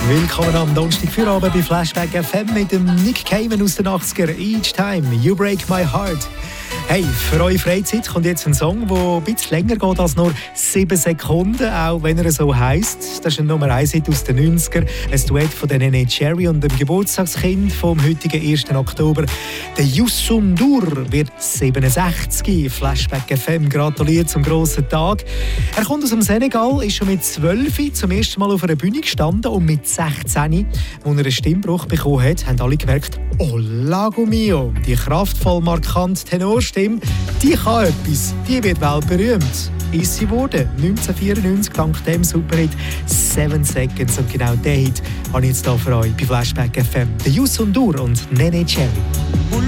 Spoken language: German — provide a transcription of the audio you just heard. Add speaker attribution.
Speaker 1: Willkommen am Donnerstag für Abend bei Flashback FM mit dem Nick Cayman aus den 80er. Each time you break my heart. Hey, für eure Freizeit kommt jetzt ein Song, der ein bisschen länger geht als nur 7 Sekunden, auch wenn er so heisst. Das ist ein Nummer 1 Hit aus den 90er. Ein Duett von der Nene Cherry und dem Geburtstagskind vom heutigen 1. Oktober. Der Youssou N'Dour wird 67. Flashback FM gratuliert zum grossen Tag. Er kommt aus dem Senegal, ist schon mit 12 zum ersten Mal auf einer Bühne gestanden und mit 16, als er einen Stimmbruch bekommen hat, haben alle gemerkt, oh Lago mio, die kraftvoll markante Tenorstimme, die kann etwas, die wird weltberühmt. Ist sie geworden, 1994 dank dem Superhit 7 Seconds. Und genau den Hit habe ich jetzt hier für euch bei Flashback FM. Der Youssou N'Dour und Nene Cherry.